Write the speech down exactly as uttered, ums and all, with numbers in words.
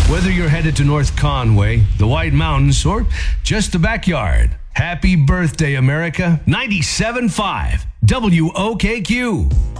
Whether you're headed to North Conway, the White Mountains, or just the backyard, happy birthday, America. ninety-seven point five W O K Q.